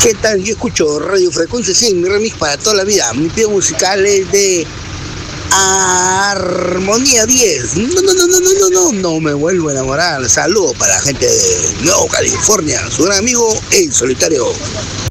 ¿Qué tal? Yo escucho Radio Frecuencia 100, mi remix para toda la vida. Mi pedido musical es de Armonía 10. No me vuelvo a enamorar. Saludos para la gente de Nuevo California. Su gran amigo, El Solitario.